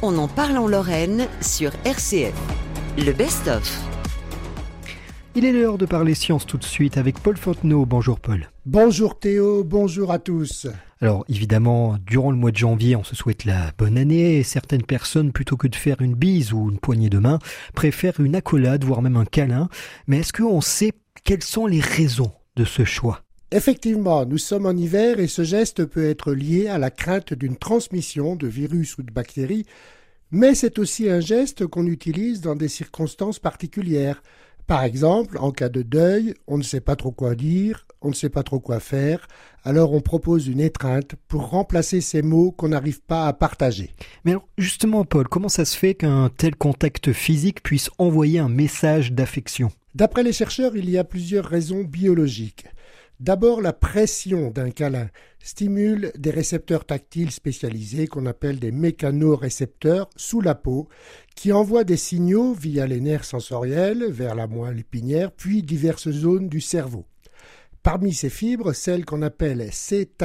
On en parle en Lorraine sur RCF. Le best-of. Il est l'heure de parler science tout de suite avec Paul Fontenot. Bonjour Paul. Bonjour Théo, bonjour à tous. Alors évidemment, durant le mois de janvier, on se souhaite la bonne année et certaines personnes, plutôt que de faire une bise ou une poignée de main, préfèrent une accolade, voire même un câlin. Mais est-ce qu'on sait quelles sont les raisons de ce choix ? Effectivement, nous sommes en hiver et ce geste peut être lié à la crainte d'une transmission de virus ou de bactéries, mais c'est aussi un geste qu'on utilise dans des circonstances particulières. Par exemple, en cas de deuil, on ne sait pas trop quoi dire, on ne sait pas trop quoi faire, alors on propose une étreinte pour remplacer ces mots qu'on n'arrive pas à partager. Mais alors justement Paul, comment ça se fait qu'un tel contact physique puisse envoyer un message d'affection ? D'après les chercheurs, il y a plusieurs raisons biologiques. D'abord, la pression d'un câlin stimule des récepteurs tactiles spécialisés qu'on appelle des mécanorécepteurs sous la peau qui envoient des signaux via les nerfs sensoriels vers la moelle épinière puis diverses zones du cerveau. Parmi ces fibres, celle qu'on appelle